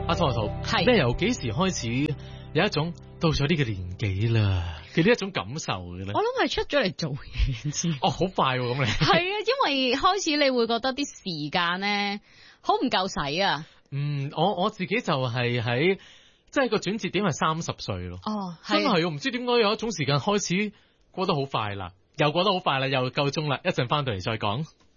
阿湯圖係咩？由幾時開始有一種到咗呢個年紀啦嘅呢一種感受嘅咧？ 我諗係出咗嚟做嘢先。 哦，好快喎咁你。 係啊，因為開始你會覺得啲時間咧好唔夠使啊。 我自己就係喺即係個轉折點係30歲咯。 哦， 真係我唔知點解有一種時間開始過得好快啦，又過得好快啦，又夠鐘啦，一陣翻到嚟再講。